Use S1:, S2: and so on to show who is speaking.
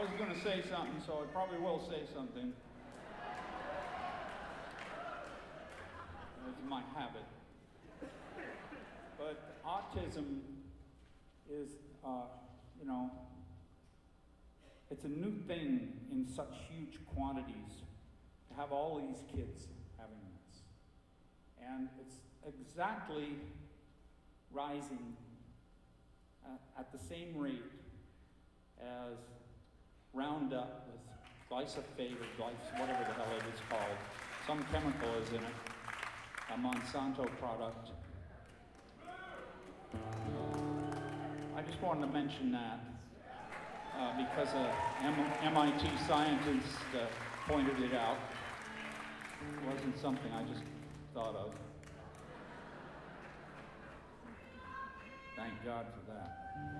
S1: I was going to say something, so I probably will say something. It's my habit. But autism is, it's a new thing in such huge quantities to have all these kids having this. And it's exactly rising at the same rate as Roundup with glyphosate or whatever the hell it is called. Some chemical is in it, a Monsanto product. I just wanted to mention that because an MIT scientist pointed it out. It wasn't something I just thought of. Thank God for that.